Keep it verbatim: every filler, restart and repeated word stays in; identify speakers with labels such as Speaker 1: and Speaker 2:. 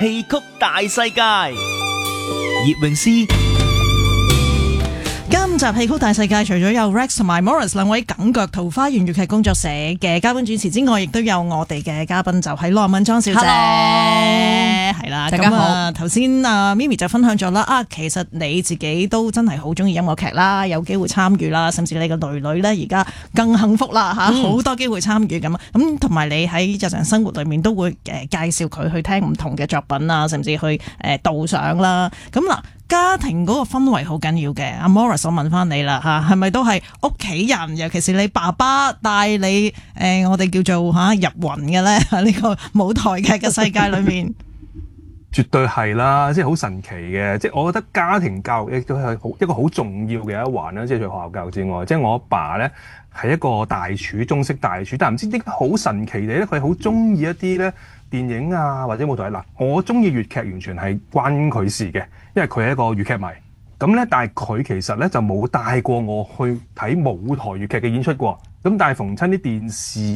Speaker 1: 戲曲大世界，葉詠詩。
Speaker 2: 今集戲曲大世界除咗有 Rex 同埋 Morris 兩位梗腳桃花源粵劇工作社嘅嘉賓主持之外，亦都有我哋嘅嘉賓就係羅敏莊小姐。係啦，
Speaker 3: 大家好。
Speaker 2: 咁啊，頭先啊 Mimi 就分享咗啦，啊，其實你自己都真係好中意音樂劇啦，有機會參與啦，甚至你個女女咧而家更幸福啦吓，好、嗯、多機會參與咁啊。咁同埋你喺日常生活裏面都會誒介紹佢去聽唔同嘅作品啊，甚至去誒導賞啦。咁嗱。家庭嗰個氛圍好緊要嘅，阿 Morris 我問翻你啦吓，係咪都係屋企人，尤其是你爸爸帶你誒、呃，我哋叫做吓、啊、入魂嘅咧？呢、這個舞台劇嘅世界裏面，
Speaker 4: 絕對係啦，即係好神奇嘅。即係我覺得家庭教育亦都係好一個好重要嘅一環啦。即係除學校教育之外，即係我阿爸咧係一個大廚，中式大廚，但係唔知點解好神奇地咧，佢好中意一啲咧電影啊或者舞台嗱，我中意粵劇完全係關佢事嘅。因為佢係一個粵劇迷，咁咧，但係佢其實咧就冇帶過我去睇舞台粵劇嘅演出過。咁但係逢親啲電視